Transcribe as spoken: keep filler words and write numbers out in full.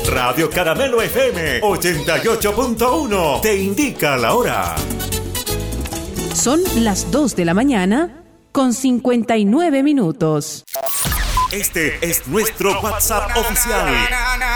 Radio Caramelo F M ochenta y ocho punto uno te indica la hora. Son las dos de la mañana con cincuenta y nueve minutos. Este es nuestro WhatsApp oficial.